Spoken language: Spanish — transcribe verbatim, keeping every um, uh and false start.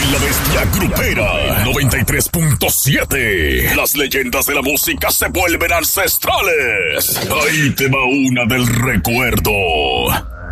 en la bestia grupera noventa y tres punto siete. Las leyendas de la música se vuelven ancestrales. Ahí te va una del recuerdo.